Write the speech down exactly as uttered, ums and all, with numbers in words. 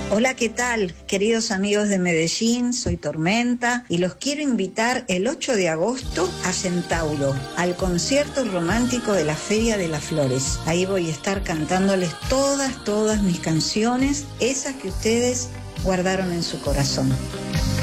Hola, ¿qué tal? Queridos amigos de Medellín, soy Tormenta y los quiero invitar el ocho de agosto a Centauro, al concierto romántico de la Feria de las Flores. Ahí voy a estar cantándoles todas, todas mis canciones, esas que ustedes guardaron en su corazón.